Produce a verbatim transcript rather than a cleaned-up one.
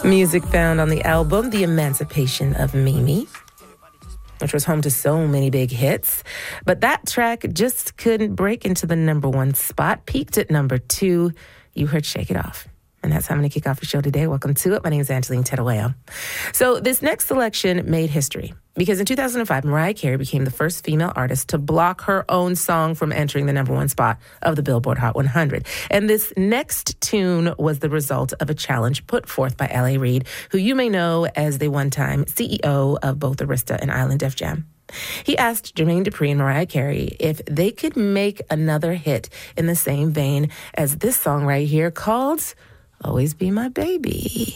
Music found on the album The Emancipation of Mimi, which was home to so many big hits. But that track just couldn't break into the number one spot, peaked at number two. You heard Shake It Off. And that's how I'm going to kick off the show today. Welcome to it. My name is Angeline Tedoeo. So this next selection made history because in two thousand five, Mariah Carey became the first female artist to block her own song from entering the number one spot of the Billboard Hot one hundred. And this next tune was the result of a challenge put forth by L A. Reid, who you may know as the one-time C E O of both Arista and Island Def Jam. He asked Jermaine Dupri and Mariah Carey if they could make another hit in the same vein as this song right here called Always Be My Baby.